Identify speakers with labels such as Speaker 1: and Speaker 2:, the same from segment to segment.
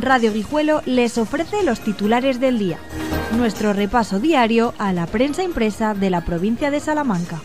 Speaker 1: Radio Guijuelo les ofrece los titulares del día, nuestro repaso diario a la prensa impresa de la provincia de Salamanca.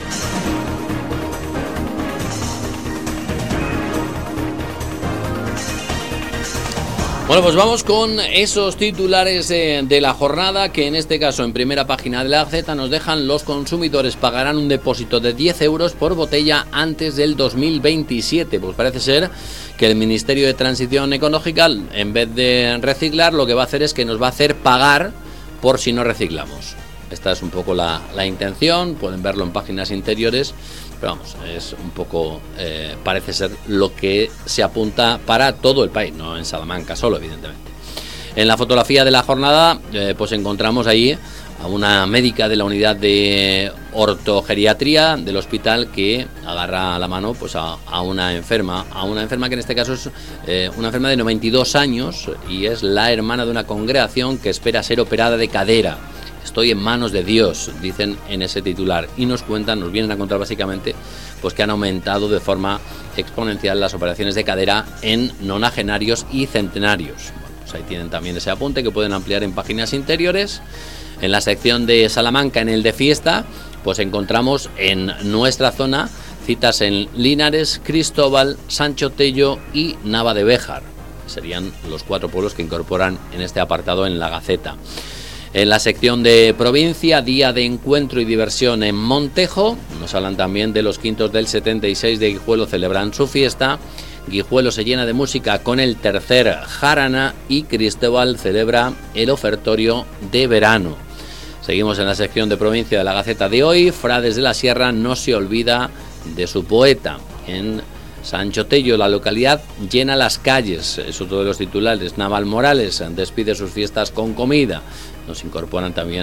Speaker 2: Bueno, pues vamos con esos titulares de la jornada, que en este caso en primera página de la Gaceta nos dejan: los consumidores pagarán un depósito de 10 euros por botella antes del 2027. Pues parece ser que el Ministerio de Transición Ecológica, en vez de reciclar, lo que va a hacer es que nos va a hacer pagar por si no reciclamos. Esta es un poco la intención, pueden verlo en páginas interiores, pero vamos, es un poco, parece ser lo que se apunta para todo el país, no en Salamanca solo, evidentemente. En la fotografía de la jornada, pues encontramos ahí a una médica de la unidad de ortogeriatría del hospital que agarra la mano pues a una enferma que en este caso es una enferma de 92 años y es la hermana de una congregación que espera ser operada de cadera. Estoy en manos de Dios, dicen en ese titular, y nos vienen a contar básicamente pues que han aumentado de forma exponencial las operaciones de cadera en nonagenarios y centenarios. Bueno, pues ahí tienen también ese apunte que pueden ampliar en páginas interiores. En la sección de Salamanca, en el de fiesta, pues encontramos en nuestra zona citas en Linares, Cristóbal, Sancho Tello y Nava de Béjar. Serían los 4 pueblos que incorporan en este apartado en la Gaceta. En la sección de provincia, día de encuentro y diversión en Montejo. Nos hablan también de los quintos del 76 de Guijuelo, celebran su fiesta. Guijuelo se llena de música con el tercer jarana y Cristóbal celebra el ofertorio de verano. Seguimos en la sección de provincia de la Gaceta de hoy. Frades de la Sierra no se olvida de su poeta. En Sancho Tello, la localidad llena las calles, es otro de los titulares. Naval Morales despide sus fiestas con comida. Nos incorporan también